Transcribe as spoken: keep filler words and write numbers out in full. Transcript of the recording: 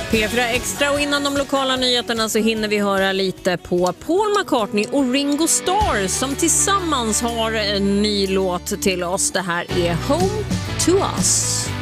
P fyra Extra, och innan de lokala nyheterna så hinner vi höra lite på Paul McCartney och Ringo Starr som tillsammans har en ny låt till oss. Det här är Home to Us.